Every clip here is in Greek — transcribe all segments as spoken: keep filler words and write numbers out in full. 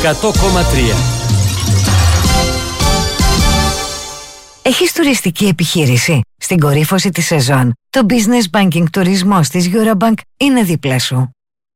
εκατό κόμμα τρία. Έχεις τουριστική επιχείρηση? Στην κορύφωση της σεζόν, το Business Banking τουρισμός της Eurobank είναι δίπλα σου.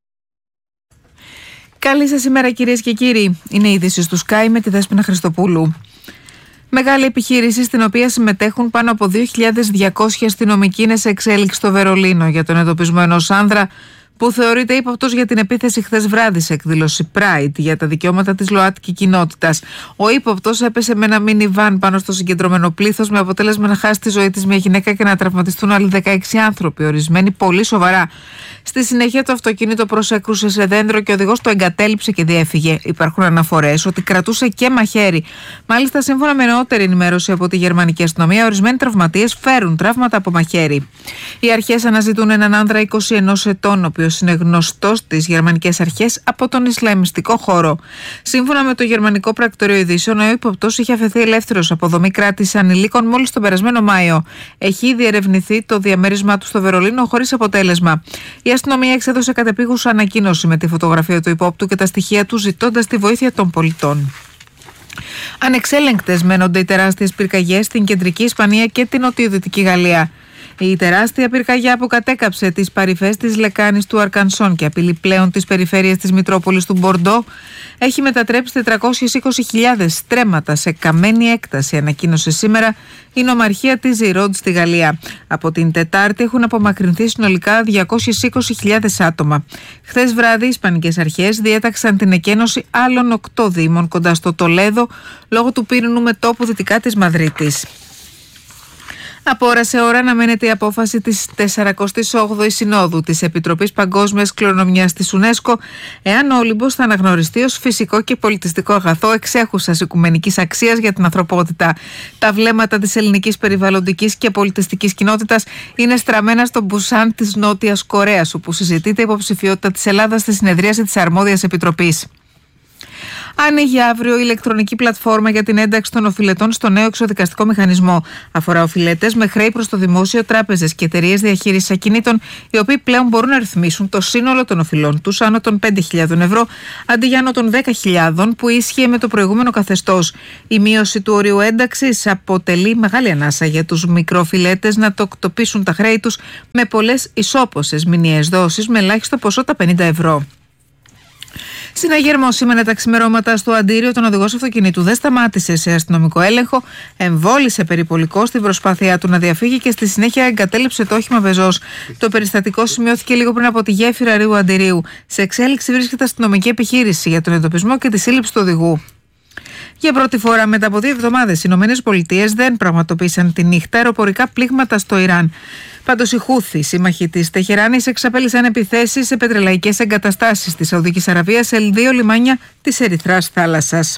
Καλή σας ημέρα κυρίες και κύριοι. Είναι η είδηση του Sky με τη Δέσποινα Χριστοπούλου. Μεγάλη επιχείρηση στην οποία συμμετέχουν πάνω από δύο χιλιάδες διακόσιοι αστυνομικοί είναι σε εξέλιξη στο Βερολίνο για τον εντοπισμό ενός άνδρα που θεωρείται ύποπτος για την επίθεση χθες βράδυ σε εκδήλωση Pride για τα δικαιώματα της ΛΟΑΤΚΙ κοινότητας. Ο ύποπτος έπεσε με ένα μίνι-βαν πάνω στο συγκεντρωμένο πλήθος με αποτέλεσμα να χάσει τη ζωή της μια γυναίκα και να τραυματιστούν άλλοι δεκαέξι άνθρωποι, ορισμένοι πολύ σοβαρά. Στη συνέχεια το αυτοκίνητο προσέκρουσε σε δέντρο και ο οδηγός το εγκατέλειψε και διέφυγε. Υπάρχουν αναφορές ότι κρατούσε και μαχαίρι. Μάλιστα, σύμφωνα με νεότερη ενημέρωση από τη γερμανική αστυνομία, ορισμένοι τραυματίες φέρουν τραύματα από μαχαίρι. Οι αρχές αναζητούν έναν άνδρα είκοσι ενός ετών, ο οποίος είναι γνωστός στις γερμανικές αρχές από τον Ισλαμιστικό χώρο. Σύμφωνα με το γερμανικό πρακτορείο ειδήσεων, ο ύποπτος είχε αφαιθεί ελεύθερος από δομή κράτησης ανηλίκων μόλις τον περασμένο Μάιο. Έχει ήδη ερευνηθεί το διαμέρισμά του στο Βερολίνο χωρίς αποτέλεσμα. Η αστυνομία εξέδωσε κατεπίγουσα ανακοίνωση με τη φωτογραφία του υπόπτου και τα στοιχεία του, ζητώντας τη βοήθεια των πολιτών. Ανεξέλεγκτες μένονται οι τεράστιες πυρκαγιές στην κεντρική Ισπανία και την νοτιοδυτική Γαλλία. Η τεράστια πυρκαγιά που κατέκαψε τις παρυφές της λεκάνης του Αρκανσόν και απειλεί πλέον τις περιφέρειες της Μητρόπολης του Μπορντό έχει μετατρέψει τετρακόσιες είκοσι χιλιάδες στρέμματα σε καμένη έκταση, ανακοίνωσε σήμερα η νομαρχία της Ζιρόντ στη Γαλλία. Από την Τετάρτη έχουν απομακρυνθεί συνολικά διακόσιες είκοσι χιλιάδες άτομα. Χθες βράδυ οι Ισπανικές αρχές διέταξαν την εκένωση άλλων οκτώ δήμων κοντά στο Τολέδο λόγω του πύρινου μετώπου δυτικά της Μαδρίτης. Από ώρα σε ώρα αναμένεται η απόφαση της σαρανταοκτής όγδοης Συνόδου της Επιτροπής Παγκόσμιας Κληρονομιάς της UNESCO, εάν ο Όλυμπος θα αναγνωριστεί ως φυσικό και πολιτιστικό αγαθό εξέχουσας οικουμενικής αξίας για την ανθρωπότητα. Τα βλέμματα της ελληνικής περιβαλλοντικής και πολιτιστικής κοινότητας είναι στραμμένα στο Μπουσάν της Νότιας Κορέας, όπου συζητείται η υποψηφιότητα της Ελλάδας στη συνεδρίαση της Αρμόδιας Επιτροπής. Άνοιγε αύριο η ηλεκτρονική πλατφόρμα για την ένταξη των οφειλετών στο νέο εξοδικαστικό μηχανισμό. Αφορά οφειλέτες με χρέη προς το δημόσιο, τράπεζες και εταιρείες διαχείρισης ακινήτων, οι οποίοι πλέον μπορούν να ρυθμίσουν το σύνολο των οφειλών τους άνω των πέντε χιλιάδες ευρώ, αντί για άνω των δέκα χιλιάδες που ίσχυε με το προηγούμενο καθεστώς. Η μείωση του ορίου ένταξης αποτελεί μεγάλη ανάσα για τους μικροοφειλέτες να τοκτοποιήσουν τα χρέη τους με πολλές ισόποσες μηνιαίες δόσεις με ελάχιστο ποσό τα πενήντα ευρώ. Συναγερμό σήμερα τα ξημερώματα στο Αντίριο, τον οδηγός αυτοκινήτου δεν σταμάτησε σε αστυνομικό έλεγχο, εμβόλησε περιπολικό στην προσπάθειά του να διαφύγει και στη συνέχεια εγκατέλειψε το όχημα πεζός. Το περιστατικό σημειώθηκε λίγο πριν από τη γέφυρα Ρίου Αντιρίου. Σε εξέλιξη βρίσκεται αστυνομική επιχείρηση για τον εντοπισμό και τη σύλληψη του οδηγού. Για πρώτη φορά μετά από δύο εβδομάδες, οι Ηνωμένες Πολιτείες δεν πραγματοποίησαν τη νύχτα αεροπορικά πλήγματα στο Ιράν. Πάντως οι Χούθοι, σύμμαχοι της Τεχεράνης, εξαπέλυσαν επιθέσεις σε πετρελαϊκές εγκαταστάσεις της Σαουδικής Αραβίας σε δύο λιμάνια της Ερυθράς θάλασσας.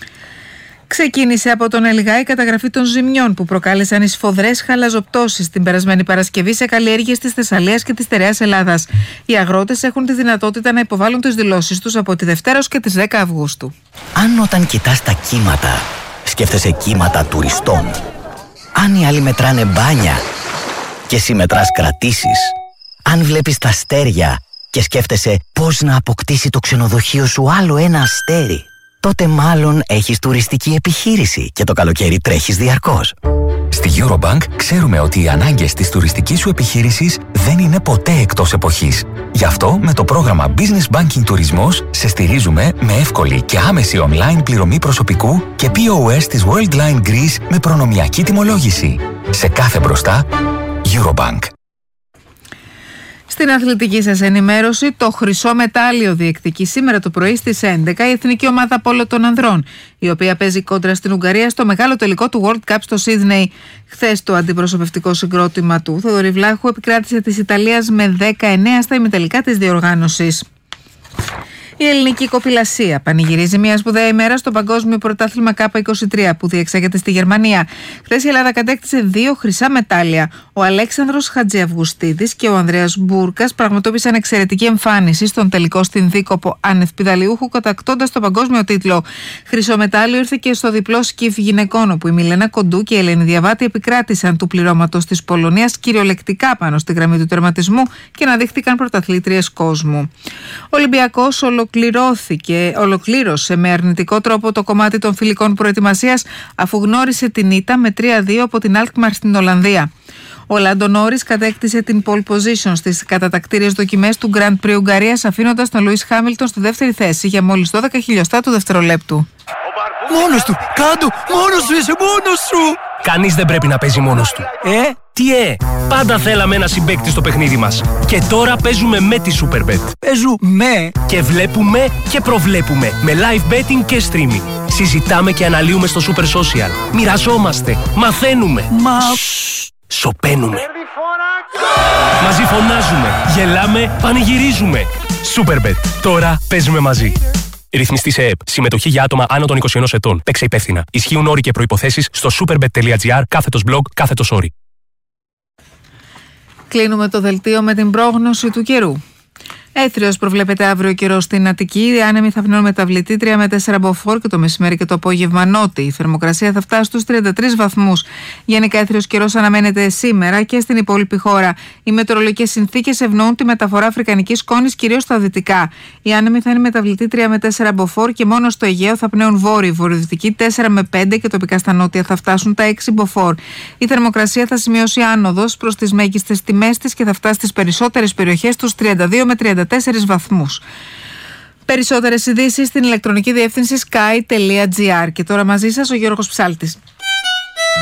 Ξεκίνησε από τον Ελγά η καταγραφή των ζημιών που προκάλεσαν οι σφοδρές χαλαζοπτώσεις την περασμένη Παρασκευή σε καλλιέργειες της Θεσσαλίας και της Στερεάς Ελλάδας. Οι αγρότες έχουν τη δυνατότητα να υποβάλουν τις δηλώσεις τους από τη Δευτέρα ως και τις δέκα Αυγούστου. Αν όταν κοιτάς τα κύματα, σκέφτεσαι κύματα τουριστών. Αν οι άλλοι μετράνε μπάνια και εσύ μετράς κρατήσεις. Αν βλέπεις τα αστέρια και σκέφτεσαι πώς να αποκτήσει το ξενοδοχείο σου άλλο ένα αστέρι, τότε μάλλον έχεις τουριστική επιχείρηση και το καλοκαίρι τρέχεις διαρκώς. Στη Eurobank ξέρουμε ότι οι ανάγκες της τουριστικής σου επιχείρησης δεν είναι ποτέ εκτός εποχής. Γι' αυτό με το πρόγραμμα Business Banking Τουρισμός σε στηρίζουμε με εύκολη και άμεση online πληρωμή προσωπικού και πι ο ες της Worldline Greece με προνομιακή τιμολόγηση. Σε κάθε μπροστά, Eurobank. Στην αθλητική σας ενημέρωση, το χρυσό μετάλλιο διεκδικεί σήμερα το πρωί στις έντεκα η εθνική ομάδα πόλο των ανδρών, η οποία παίζει κόντρα στην Ουγγαρία στο μεγάλο τελικό του World Cup στο Σίδνεϊ. Χθες το αντιπροσωπευτικό συγκρότημα του Θοδωρή Βλάχου επικράτησε της Ιταλίας με δεκαεννέα στα ημιτελικά της διοργάνωσης. Η ελληνική κοπηλασία πανηγυρίζει μια σπουδαία ημέρα στο Παγκόσμιο Πρωτάθλημα Κάπα είκοσι τρία που διεξάγεται στη Γερμανία. Χθες η Ελλάδα κατέκτησε δύο χρυσά μετάλλια. Ο Αλέξανδρος Χατζιαυγουστίδης και ο Ανδρέας Μπούρκας πραγματοποίησαν εξαιρετική εμφάνιση στον τελικό στην Δίκοπο ανευπιδαλιούχου, κατακτώντας το παγκόσμιο τίτλο. Χρυσό μετάλλιο ήρθε και στο διπλό σκιφ γυναικών, όπου η Μιλένα Κοντού και η Ελένη Διαβάτη επικράτησαν του πληρώματος της Πολωνίας κυριολεκτικά πάνω στη γραμμή του τερματισμού και αναδείχθηκαν πρωταθλήτριες κόσμου. Ο Ολυμπιακός ολοκληρώθηκε, ολοκλήρωσε με αρνητικό τρόπο το κομμάτι των φιλικών προετοιμασίας, αφού γνώρισε την ήττα με τρία δύο από την Alkmaar στην Ολλανδία. Ο Λάντο Νόρις κατέκτησε την pole position στις κατατακτήριες δοκιμές του Grand Prix Ουγγαρίας, αφήνοντας τον Λουίς Χάμιλτον στη δεύτερη θέση για μόλις δώδεκα χιλιοστά του δευτερολέπτου. Μόνος του! Κάντο! Μόνος σου είσαι! Μόνος σου! Κανείς δεν πρέπει να παίζει μόνος του. Ε? Τι ε! Πάντα θέλαμε ένα συμπαίκτη στο παιχνίδι μας. Και τώρα παίζουμε με τη Superbet. Παίζουμε! Και βλέπουμε και προβλέπουμε με live betting και streaming. Συζητάμε και αναλύουμε στο Super Social. Μοιραζόμαστε. Μαθαίνουμε. Μα... Σοπαίνουμε. Μαζί φωνάζουμε. Γελάμε. Πανηγυρίζουμε. Superbet. Τώρα παίζουμε μαζί. Ρυθμιστή σε ΕΕΠ. Συμμετοχή για άτομα άνω των είκοσι ενός ετών. Παίξε υπεύθυνα. Ισχύουν όροι και προϋποθέσεις στο superbet.gr κάθετος blog κάθετος όροι. Κλείνουμε το δελτίο με την πρόγνωση του καιρού. Έθριος προβλέπεται αύριο καιρό στην Αττική. Οι άνεμοι θα πνέουν μεταβλητή τρία με τέσσερα μποφόρ και το μεσημέρι και το απόγευμα νότι. Η θερμοκρασία θα φτάσει στους τριάντα τρεις βαθμούς. Γενικά έθριος καιρός αναμένεται σήμερα και στην υπόλοιπη χώρα. Οι μετεωρολογικές συνθήκες ευνοούν τη μεταφορά αφρικανικής σκόνης κυρίως στα δυτικά. Οι άνεμοι θα είναι μεταβλητή τρία με τέσσερα μποφόρ και μόνο στο Αιγαίο θα πνέουν βόρειοι. Βορειοδυτικοί τέσσερα με πέντε και τοπικά στα νότια θα φτάσουν τα έξι μποφόρ. Η θερμοκρασία θα σημειώσει άνοδος προς τις μέγιστες τιμές της και θα φτάσει στις περισσότερες περιοχές τους τριάντα δύο με τριάντα τέσσερις βαθμούς. Περισσότερες ειδήσεις στην ηλεκτρονική διεύθυνση sky τελεία gr. Και τώρα μαζί σας ο Γιώργος Ψάλτης.